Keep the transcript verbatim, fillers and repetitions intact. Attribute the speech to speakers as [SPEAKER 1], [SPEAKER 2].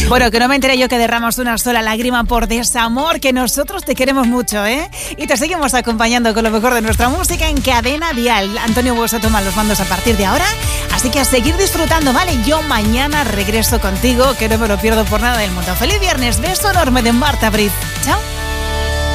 [SPEAKER 1] Bueno, que no me enteré yo que derramas una sola lágrima por desamor, que nosotros te queremos mucho, ¿eh? Y te seguimos acompañando con lo mejor de nuestra música en Cadena Dial. Antonio Buoso toma los mandos a partir de ahora, así que a seguir disfrutando, ¿vale? Yo mañana regreso contigo, que no me lo pierdo por nada del mundo. ¡Feliz viernes! Beso enorme de Marta Briz. ¡Chao!